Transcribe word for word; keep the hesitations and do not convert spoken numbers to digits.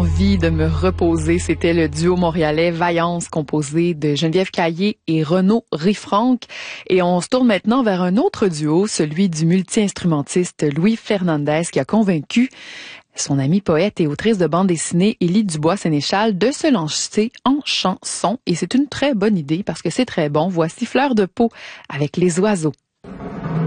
envie de me reposer. C'était le duo montréalais Vaillance, composé de Geneviève Caillé et Renaud Rifranc. Et on se tourne maintenant vers un autre duo, celui du multi-instrumentiste Louis Fernandez, qui a convaincu son amie poète et autrice de bande dessinée Élie Dubois-Sénéchal de se lancer en chanson. Et c'est une très bonne idée parce que c'est très bon. Voici Fleur de peau avec Les Oiseaux.